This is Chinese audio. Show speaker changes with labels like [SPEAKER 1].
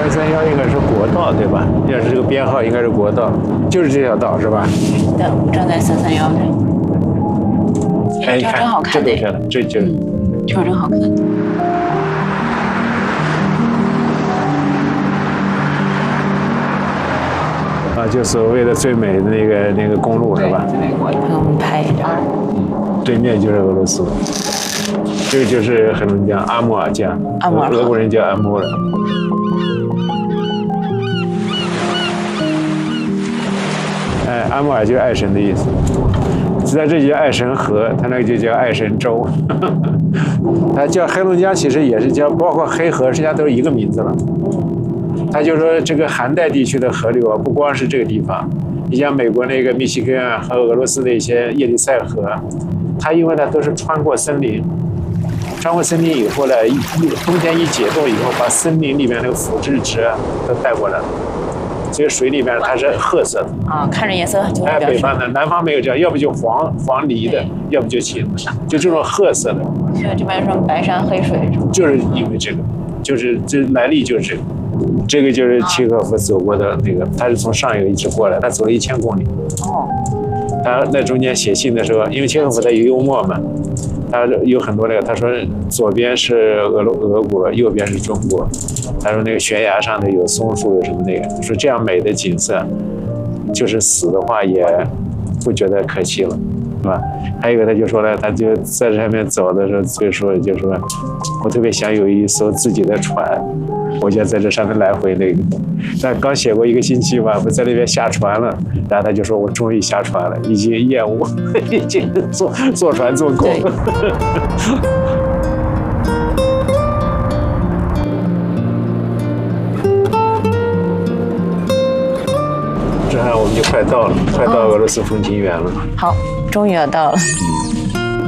[SPEAKER 1] 331应该是国道对吧？要是这个编号应该是国道，就是这条道是吧？
[SPEAKER 2] 对，我站在331这里。
[SPEAKER 1] 哎，你看，
[SPEAKER 2] 真好看的，
[SPEAKER 1] 这就
[SPEAKER 2] 这真好看。
[SPEAKER 1] 啊，就所谓的最美的那个公路是吧？
[SPEAKER 2] 陪我们拍一张。
[SPEAKER 1] 对面就是俄罗斯，这个就是黑龙江阿穆尔江，俄国人叫阿穆尔。哎，阿穆尔就是爱神的意思，在这叫爱神河，它那个就叫爱神州。它叫黑龙江，其实也是叫，包括黑河，实际上都是一个名字了。他就说这个寒带地区的河流啊，不光是这个地方，你像美国那个密西根啊，和俄罗斯的一些叶利塞河，它因为它都是穿过森林，穿过森林以后呢，冬天一解冻以后，把森林里面那个腐殖质啊都带过来了，所以水里面它是褐色的
[SPEAKER 2] 啊，看着颜色就
[SPEAKER 1] 哎，北方的，南方没有这样，要不就黄梨的，要不就青的，就这种褐色的。
[SPEAKER 2] 所以这边说白山黑水，
[SPEAKER 1] 就是因为这个，就是这来历就是这个。这个就是契诃夫走过的那个，他是从上游一直过来，他走了1000公里。
[SPEAKER 2] 哦。
[SPEAKER 1] 他那中间写信的时候，因为契诃夫他有幽默嘛，他有很多那个，他说左边是俄国，右边是中国。他说那个悬崖上的有松树，有什么那个，说这样美的景色，就是死的话也不觉得可惜了，是吧？还有一个他就说了，他就在这上面走的时候，最说就说，我特别想有一艘自己的船。我就在这上面来回那个，但刚写过1个星期吧，我在那边下船了，然后他就说我终于下船了，已经厌恶，已经坐船坐够了。这样我们就快到了，快到俄罗斯风景园了。
[SPEAKER 2] 好，终于要到了。